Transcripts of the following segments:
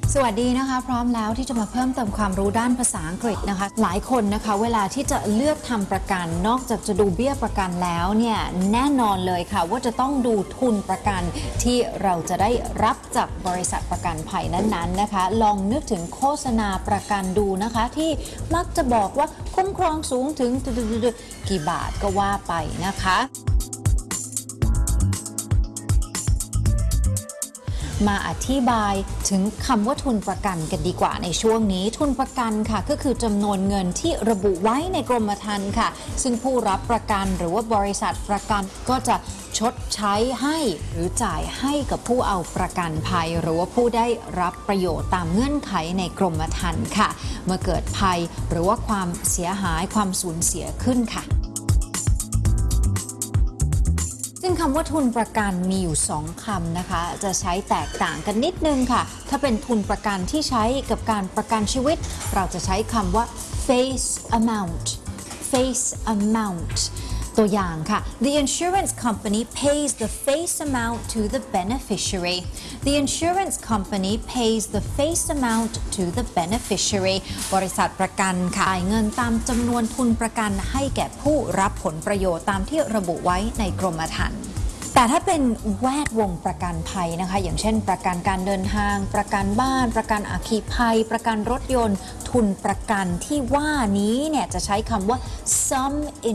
สวัสดีนะคะพร้อมแล้วที่จะมาเพิ่มเติมความรู้ด้านภาษาอังกฤษนะคะหลายคนนะคะเวลาที่จะเลือกทำประกันนอกจากจะดูเบี้ยประกันแล้วเนี่ยแน่นอนเลยค่ะว่าจะต้องดูทุนประกันที่เราจะได้รับจากบริษัทประกันภัยนั้นๆนะคะลองนึกถึงโฆษณาประกันดูนะคะที่มักจะบอกว่าคุ้มครองสูงถึงกี่บาทก็ว่าไปนะคะมาอธิบายถึงคำว่าทุนประกันกันดีกว่าในช่วงนี้ทุนประกันค่ะก็คือจำนวนเงินที่ระบุไว้ในกรมธรรม์ค่ะซึ่งผู้รับประกันหรือว่าบริษัทประกันก็จะชดใช้ให้หรือจ่ายให้กับผู้เอาประกันภัยหรือว่าผู้ได้รับประโยชน์ตามเงื่อนไขในกรมธรรม์ค่ะเมื่อเกิดภัยหรือว่าความเสียหายความสูญเสียขึ้นค่ะซึ่งคำว่าทุนประกันมีอยู่2คำนะคะจะใช้แตกต่างกันนิดนึงค่ะถ้าเป็นทุนประกันที่ใช้กับการประกันชีวิตเราจะใช้คำว่า face amount ตัวอย่างค่ะ The insurance company pays the face amount to the beneficiary The insurance company pays the face amount to the beneficiary บริษัทประกันค่ะจ่ายเงินตามจำนวนทุนประกันให้แก่ผู้รับผลประโยชน์ตามที่ระบุไว้ในกรมธรรม์แต่ถ้าเป็นแวดวงประกันภัยนะคะอย่างเช่นประกันการเดินทางประกันบ้านประกันอัคคีภัยประกันรถยนต์ทุนประกันที่ว่านี้เนี่ยจะใช้คำว่า sum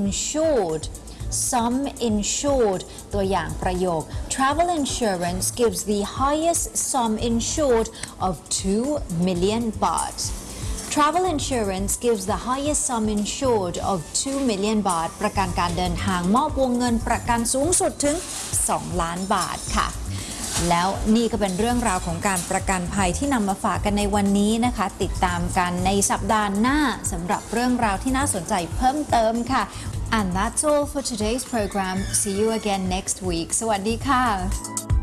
insured ตัวอย่างประโยค Travel insurance gives the highest sum insured of 2 million baht Travel insurance gives the highest sum insured of 2 million baht ประกันการเดินทางมอบวงเงินประกันสูงสุดถึง2 ล้านบาทค่ะแล้วนี่ก็เป็นเรื่องราวของการประกันภัยที่นำมาฝากกันในวันนี้นะคะติดตามกันในสัปดาห์หน้าสำหรับเรื่องราวที่น่าสนใจเพิ่มเติมค่ะ And that's all for today's program. See you again next week. สวัสดีค่ะ